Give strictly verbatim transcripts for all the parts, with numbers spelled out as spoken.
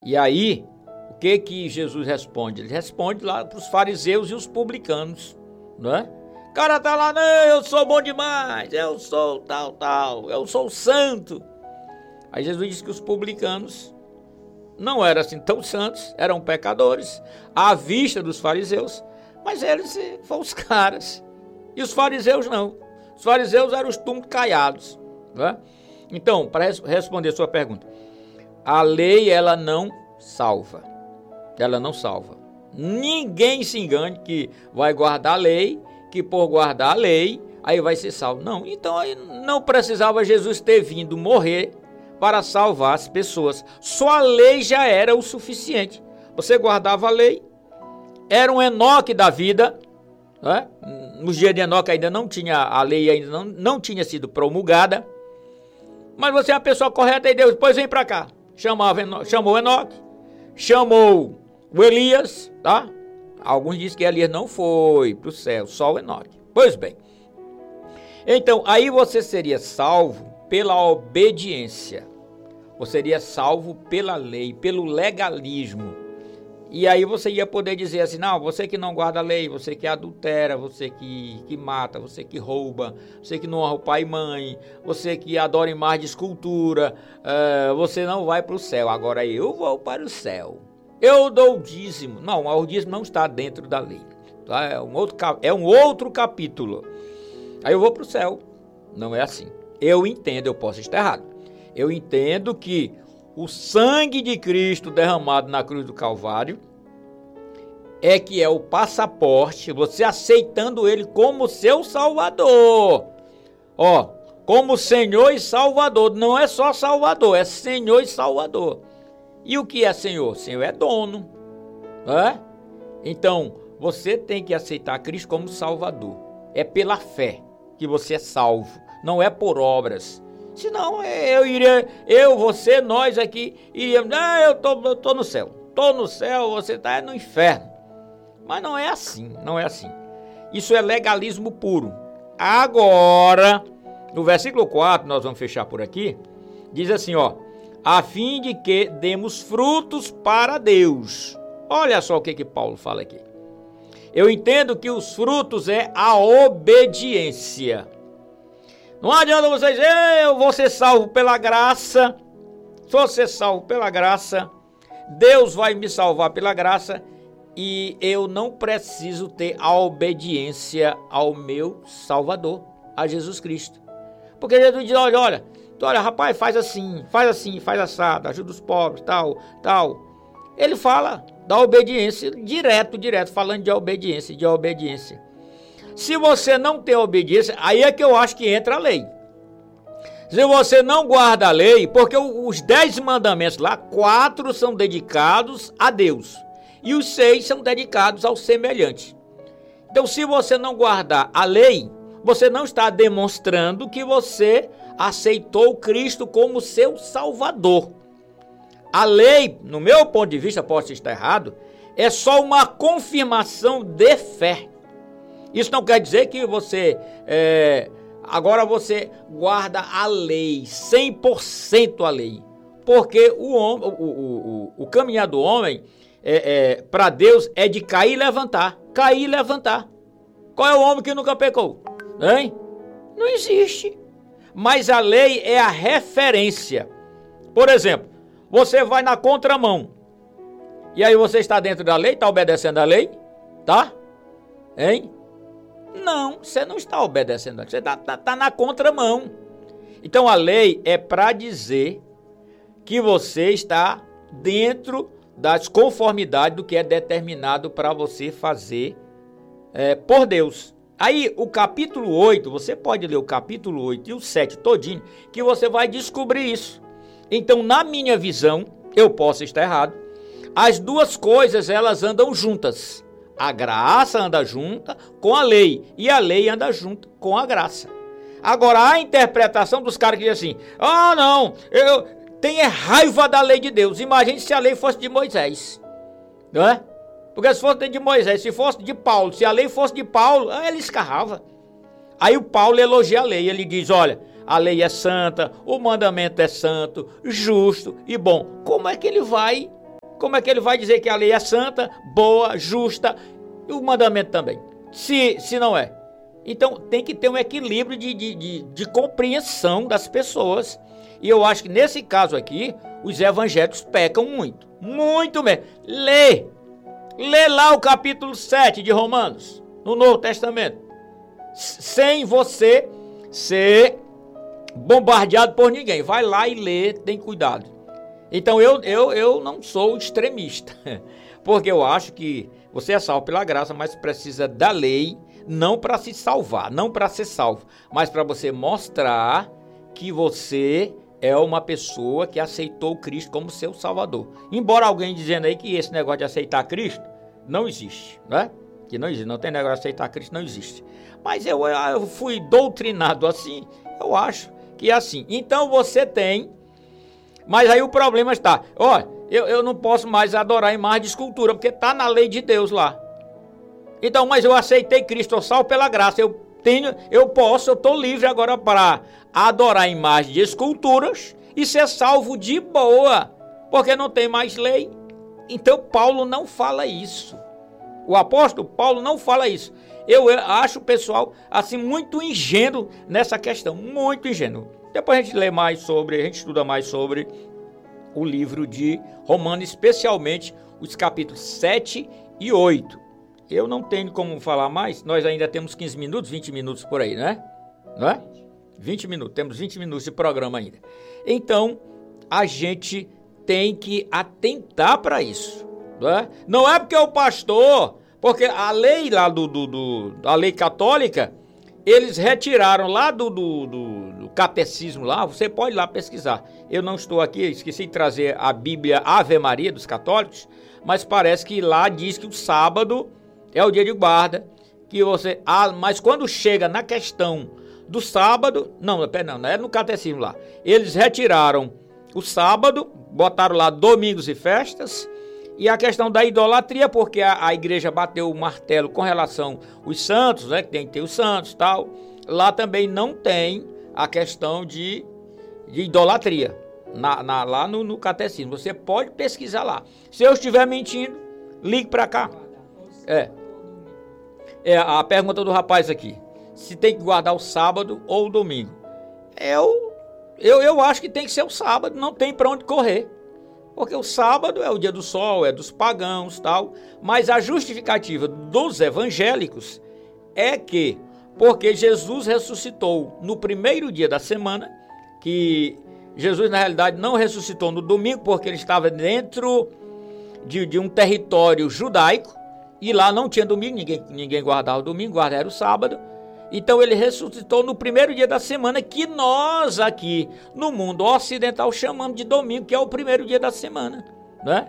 E aí, o que que Jesus responde? Ele responde lá para os fariseus e os publicanos, não é? O cara tá lá, não, eu sou bom demais, eu sou tal, tal, eu sou santo. Aí Jesus disse que os publicanos não eram assim tão santos, eram pecadores, à vista dos fariseus, mas eles foram os caras. E os fariseus não. Os fariseus eram os túmulos caiados, não é? Então, para res- responder a sua pergunta, a lei, ela não salva. Ela não salva. Ninguém se engane que vai guardar a lei, que por guardar a lei, aí vai ser salvo. Não, então aí não precisava Jesus ter vindo morrer para salvar as pessoas. Só a lei já era o suficiente. Você guardava a lei, era um Enoque da vida, né? Nos dias de Enoque ainda não tinha, a lei ainda não, não tinha sido promulgada, mas você é uma pessoa correta e Deus, depois vem para cá. Chamava Eno, chamou Enoque, chamou o Elias, tá? Alguns dizem que Elias não foi para o céu, só o Enoque. Pois bem, então aí você seria salvo pela obediência, você seria salvo pela lei, pelo legalismo. E aí você ia poder dizer assim, não, você que não guarda a lei, você que adultera, você que, que mata, você que rouba, você que não honra o pai e mãe, você que adora imagem de escultura, uh, você não vai para o céu. Agora eu vou para o céu. Eu dou o dízimo. Não, o dízimo não está dentro da lei. Tá? É, um outro, é um outro capítulo. Aí eu vou para o céu. Não é assim. Eu entendo, eu posso estar errado. Eu entendo que o sangue de Cristo derramado na cruz do Calvário é que é o passaporte, você aceitando ele como seu Salvador. Ó, como Senhor e Salvador. Não é só Salvador, é Senhor e Salvador. E o que é Senhor? Senhor é dono, né? Então, você tem que aceitar Cristo como Salvador. É pela fé que você é salvo, não é por obras. Senão eu iria, eu, você, nós aqui iríamos, ah, eu tô, eu tô no céu, tô no céu, você tá no inferno. Mas não é assim, não é assim. Isso é legalismo puro. Agora, no versículo quatro, nós vamos fechar por aqui, diz assim, ó, a fim de que demos frutos para Deus. Olha só o que que Paulo fala aqui. Eu entendo que os frutos é a obediência. Não adianta você dizer, eu vou ser salvo pela graça. Se eu ser salvo pela graça, Deus vai me salvar pela graça e eu não preciso ter a obediência ao meu Salvador, a Jesus Cristo. Porque Jesus diz, olha, olha, olha, rapaz, faz assim, faz assim, faz assado, ajuda os pobres, tal, tal. Ele fala da obediência, direto, direto, falando de obediência, de obediência. Se você não tem obediência, aí é que eu acho que entra a lei. Se você não guarda a lei, porque os dez mandamentos lá, quatro são dedicados a Deus e os seis são dedicados ao semelhante. Então, se você não guardar a lei, você não está demonstrando que você aceitou Cristo como seu Salvador. A lei, no meu ponto de vista, posso estar errado, é só uma confirmação de fé. Isso não quer dizer que você, é, agora você guarda a lei, cem por cento a lei. Porque o, o, o, o, o caminhar do homem é, é, para Deus é de cair e levantar. Cair e levantar. Qual é o homem que nunca pecou? Hein? Não existe. Mas a lei é a referência. Por exemplo, você vai na contramão. E aí você está dentro da lei, está obedecendo a lei? Tá? Hein? Não, você não está obedecendo, você está tá, tá na contramão. Então a lei é para dizer que você está dentro das conformidades do que é determinado para você fazer é, por Deus. Aí o capítulo oito, você pode ler o capítulo oito e o sete todinho, que você vai descobrir isso. Então na minha visão, eu posso estar errado, as duas coisas elas andam juntas. A graça anda junta com a lei e a lei anda junto com a graça. Agora, a interpretação dos caras que dizem assim, ah não, eu tenho raiva da lei de Deus. Imagine se a lei fosse de Moisés, não é? Porque se fosse de Moisés, se fosse de Paulo, se a lei fosse de Paulo, ele escarrava. Aí o Paulo elogia a lei, ele diz, olha, a lei é santa, o mandamento é santo, justo e bom. Como é que ele vai como é que ele vai dizer que a lei é santa, boa, justa, e o mandamento também, se, se não é? Então tem que ter um equilíbrio de, de, de, de compreensão das pessoas. E eu acho que nesse caso aqui, os evangélicos pecam muito, muito mesmo. Lê, lê lá o capítulo sete de Romanos, no Novo Testamento, sem você ser bombardeado por ninguém. Vai lá e lê, tem cuidado. Então eu, eu, eu não sou extremista, porque eu acho que você é salvo pela graça, mas precisa da lei, não para se salvar, não para ser salvo, mas para você mostrar que você é uma pessoa que aceitou Cristo como seu Salvador. Embora alguém dizendo aí que esse negócio de aceitar Cristo não existe, né? Que não existe, não tem negócio de aceitar Cristo, não existe. Mas eu, eu fui doutrinado assim, eu acho que é assim. Então você tem, mas aí o problema está, ó, eu, eu não posso mais adorar imagem de escultura, porque está na lei de Deus lá. Então, mas eu aceitei Cristo, eu salvo pela graça, eu tenho, eu posso, eu estou livre agora para adorar imagem de esculturas e ser salvo de boa, porque não tem mais lei. Então Paulo não fala isso. O apóstolo Paulo não fala isso. Eu acho o pessoal assim muito ingênuo nessa questão, muito ingênuo. Depois a gente lê mais sobre, a gente estuda mais sobre o livro de Romanos, especialmente os capítulos sete e oito. Eu não tenho como falar mais, nós ainda temos quinze minutos, vinte minutos por aí, né? Não é? vinte minutos, temos vinte minutos de programa ainda. Então, a gente tem que atentar para isso, não é? Não é porque o pastor, porque a lei lá do, do, do a lei católica, eles retiraram lá do, do, do, do catecismo lá, você pode ir lá pesquisar. Eu não estou aqui, esqueci de trazer a Bíblia Ave Maria dos católicos, mas parece que lá diz que o sábado é o dia de guarda, que você, ah, mas quando chega na questão do sábado, não, não, não é no catecismo lá, eles retiraram o sábado, botaram lá domingos e festas, e a questão da idolatria, porque a, a igreja bateu o martelo com relação aos santos, né, que tem que ter os santos e tal, lá também não tem a questão de, de idolatria, na, na, lá no, no catecismo, você pode pesquisar lá. Se eu estiver mentindo, ligue para cá. É. É a pergunta do rapaz aqui, se tem que guardar o sábado ou o domingo. Eu, eu, eu acho que tem que ser o sábado, não tem para onde correr. Porque o sábado é o dia do sol, é dos pagãos e tal. Mas a justificativa dos evangélicos é que, porque Jesus ressuscitou no primeiro dia da semana, que Jesus na realidade não ressuscitou no domingo, porque ele estava dentro de, de um território judaico, e lá não tinha domingo, ninguém, ninguém guardava o domingo, guardava o sábado. Então ele ressuscitou no primeiro dia da semana, que nós aqui no mundo ocidental chamamos de domingo, que é o primeiro dia da semana, né?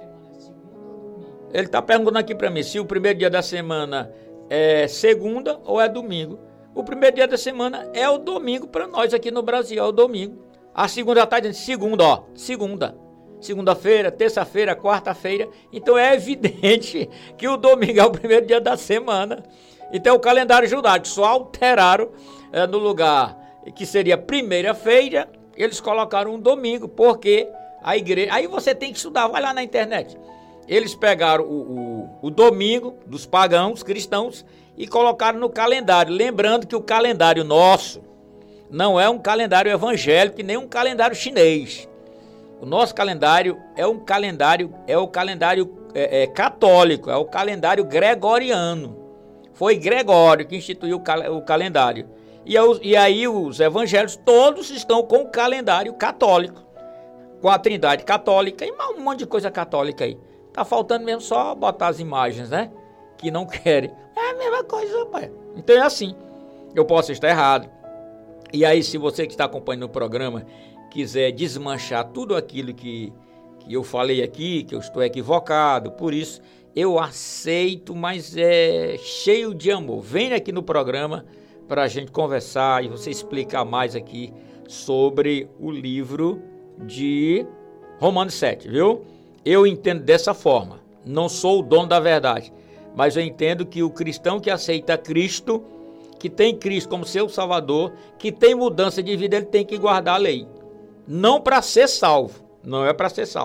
Ele está perguntando aqui para mim se o primeiro dia da semana é segunda ou é domingo. O primeiro dia da semana é o domingo para nós aqui no Brasil, é o domingo. A segunda está dizendo segunda, ó, segunda. Segunda-feira, terça-feira, quarta-feira. Então é evidente que o domingo é o primeiro dia da semana. Então o calendário judaico só alteraram é, no lugar que seria primeira-feira, eles colocaram um domingo, porque a igreja... Aí você tem que estudar, vai lá na internet. Eles pegaram o, o, o domingo dos pagãos, cristãos, e colocaram no calendário. Lembrando que o calendário nosso não é um calendário evangélico e nem um calendário chinês. O nosso calendário é um calendário, é o calendário é, é, católico, é o calendário gregoriano. Foi Gregório que instituiu o, cal o calendário. E, eu, e aí os evangélicos todos estão com o calendário católico, com a trindade católica e um monte de coisa católica aí. Tá faltando mesmo só botar as imagens, né? Que não querem. É a mesma coisa, rapaz. Então é assim. Eu posso estar errado. E aí, se você que está acompanhando o programa quiser desmanchar tudo aquilo que, que eu falei aqui, que eu estou equivocado, por isso eu aceito, mas é cheio de amor. Venha aqui no programa para a gente conversar e você explicar mais aqui sobre o livro de Romanos sete, viu? Eu entendo dessa forma, não sou o dono da verdade, mas eu entendo que o cristão que aceita Cristo, que tem Cristo como seu Salvador, que tem mudança de vida, ele tem que guardar a lei. Não para ser salvo, não é para ser salvo.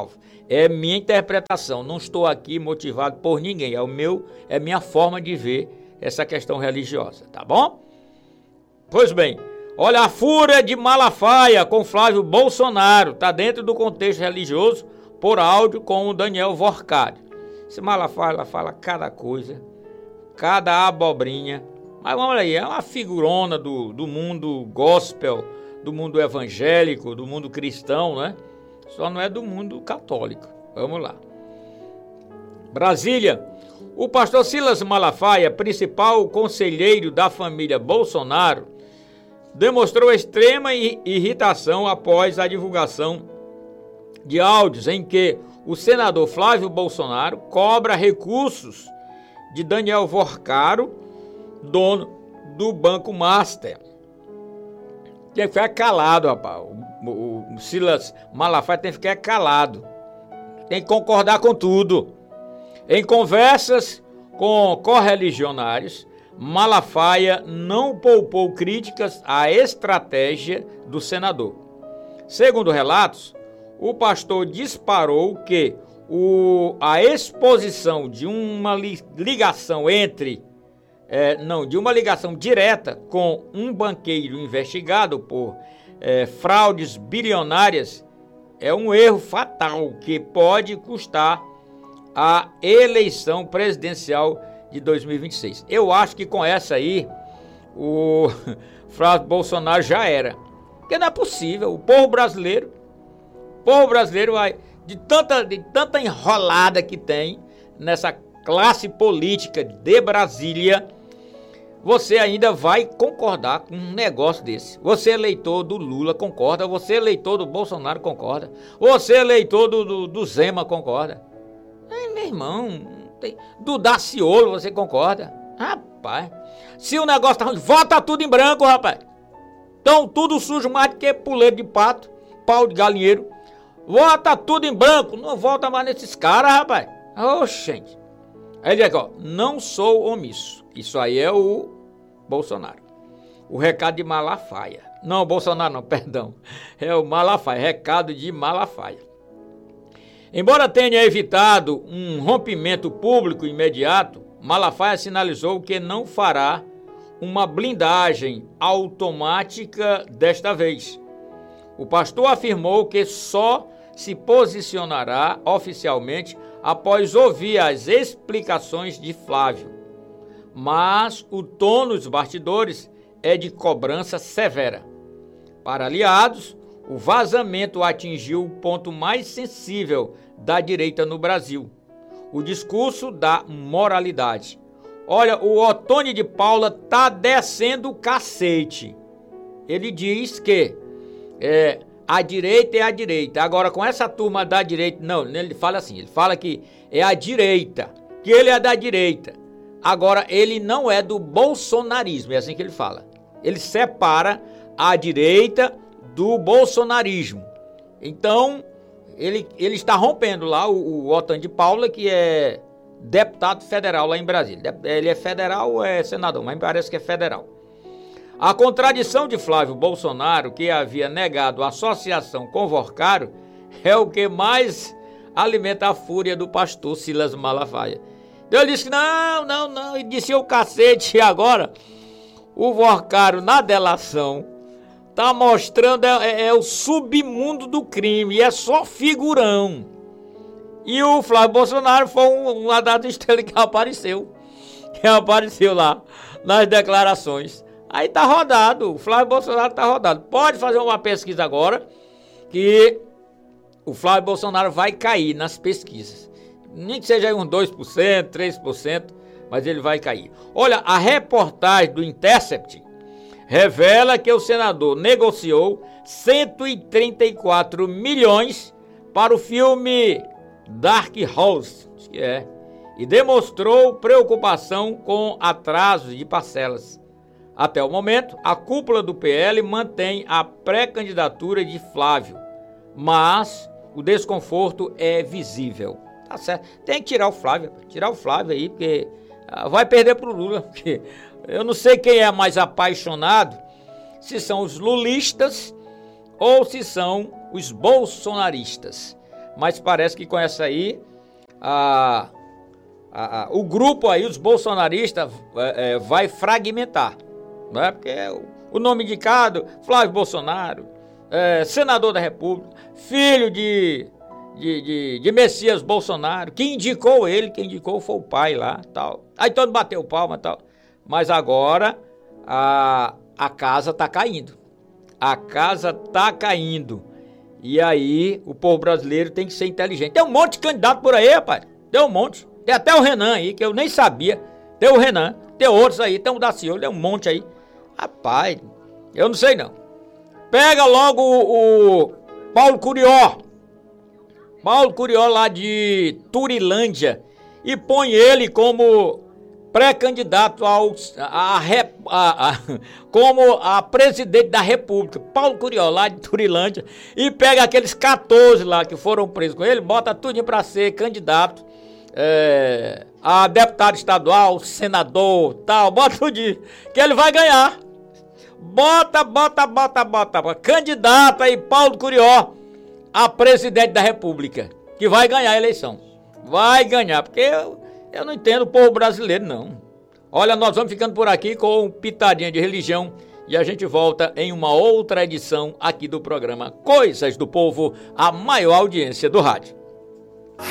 É minha interpretação, não estou aqui motivado por ninguém, é o meu, é minha forma de ver essa questão religiosa, tá bom? Pois bem, olha, a fúria de Malafaia com Flávio Bolsonaro, tá dentro do contexto religioso, por áudio com o Daniel Vorcari. Esse Malafaia fala cada coisa, cada abobrinha, mas vamos aí, é uma figurona do, do mundo gospel, do mundo evangélico, do mundo cristão, né? Só não é do mundo católico. Vamos lá. Brasília. O pastor Silas Malafaia, principal conselheiro da família Bolsonaro, demonstrou extrema irritação após a divulgação de áudios em que o senador Flávio Bolsonaro cobra recursos de Daniel Vorcari, dono do Banco Master. Tem que ficar calado, rapaz. O, o, o Silas Malafaia tem que ficar calado. Tem que concordar com tudo. Em conversas com correligionários, Malafaia não poupou críticas à estratégia do senador. Segundo relatos, o pastor disparou que o, a exposição de uma li, ligação entre É, não, de uma ligação direta com um banqueiro investigado por é, fraudes bilionárias é um erro fatal que pode custar a eleição presidencial de dois mil e vinte e seis. Eu acho que com essa aí o Flávio Bolsonaro já era. Porque não é possível, o povo brasileiro, o povo brasileiro vai, de tanta, de tanta enrolada que tem nessa classe política de Brasília, você ainda vai concordar com um negócio desse. Você eleitor do Lula concorda, você eleitor do Bolsonaro concorda, você eleitor do, do, do Zema concorda. É, meu irmão, tem, do Daciolo você concorda. Rapaz, se o negócio tá ruim, vota tudo em branco, rapaz. Então tudo sujo mais do que puleiro de pato, pau de galinheiro. Vota tudo em branco, não vota mais nesses caras, rapaz. Oxente. Aí ele diz aqui, ó, não sou omisso. Isso aí é o Bolsonaro. O recado de Malafaia. Não, Bolsonaro não, perdão. É o Malafaia, recado de Malafaia. Embora tenha evitado um rompimento público imediato, Malafaia sinalizou que não fará uma blindagem automática desta vez. O pastor afirmou que só se posicionará oficialmente após ouvir as explicações de Flávio. Mas o tom nos bastidores é de cobrança severa. Para aliados, o vazamento atingiu o ponto mais sensível da direita no Brasil, o discurso da moralidade. Olha, o Ottoni de Paula tá descendo o cacete. Ele diz que é, a direita é a direita. Agora, com essa turma da direita, não, ele fala assim, ele fala que é a direita, que ele é da direita. Agora, ele não é do bolsonarismo, é assim que ele fala. Ele separa a direita do bolsonarismo. Então, ele, ele está rompendo lá o, o Ottoni de Paula, que é deputado federal lá em Brasília. Ele é federal ou é senador? Mas parece que é federal. A contradição de Flávio Bolsonaro, que havia negado a associação com Vorcari, é o que mais alimenta a fúria do pastor Silas Malafaia. Então ele disse que não, não, não, e disse o cacete. E agora, o Vorcari na delação tá mostrando, é, é o submundo do crime, é só figurão. E o Flávio Bolsonaro foi um, uma data estrela que apareceu, que apareceu lá nas declarações. Aí tá rodado, o Flávio Bolsonaro tá rodado. Pode fazer uma pesquisa agora, que o Flávio Bolsonaro vai cair nas pesquisas. Nem que seja uns dois por cento, três por cento, mas ele vai cair. Olha, a reportagem do Intercept revela que o senador negociou cento e trinta e quatro milhões para o filme Dark Horse, que é, e demonstrou preocupação com atrasos de parcelas. Até o momento, a cúpula do P L mantém a pré-candidatura de Flávio, mas o desconforto é visível. Tá certo? Tem que tirar o Flávio, tirar o Flávio aí, porque vai perder pro Lula. Porque eu não sei quem é mais apaixonado, se são os lulistas ou se são os bolsonaristas. mas parece que com essa aí, a, a, a, o grupo aí, os bolsonaristas, é, é, vai fragmentar, não é? Porque é o, o nome indicado, Flávio Bolsonaro, é, senador da República, filho de, de, de, de Messias Bolsonaro, que indicou ele, quem indicou foi o pai lá, tal. Aí todo mundo bateu palma e tal, mas agora a, a casa tá caindo, a casa tá caindo. E aí, o povo brasileiro tem que ser inteligente. Tem um monte de candidato por aí, rapaz. Tem um monte. Tem até o Renan aí, que eu nem sabia. Tem o Renan. Tem outros aí. Tem o Daciolo. Tem um monte aí. Rapaz, eu não sei não. Pega logo o, o Paulo Curió. Paulo Curió lá de Turilândia. E põe ele como pré-candidato ao, a, a, a, como a presidente da República, Paulo Curió, lá de Turilândia, e pega aqueles quatorze lá que foram presos com ele, bota tudo para ser candidato é, a deputado estadual, senador, tal, bota tudo, que ele vai ganhar. Bota, bota, bota, bota, candidato aí, Paulo Curió, a presidente da República, que vai ganhar a eleição. Vai ganhar, porque eu, eu não entendo o povo brasileiro, não. Olha, nós vamos ficando por aqui com um pitadinha de religião e a gente volta em uma outra edição aqui do programa Coisas do Povo, a maior audiência do rádio.